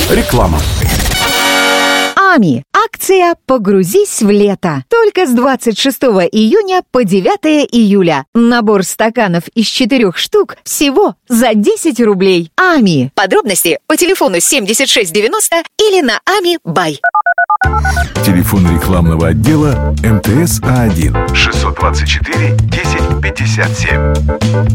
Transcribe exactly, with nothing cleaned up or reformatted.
Реклама. АМИ. Акция «Погрузись в лето». Только с двадцать шестого июня по девятое июля. Набор стаканов из четырех штук всего за десять рублей. АМИ. Подробности по телефону семьдесят шесть девяносто или на ами бай. Телефон рекламного отдела МТС А1 шестьсот двадцать четыре десять пятьдесят семь.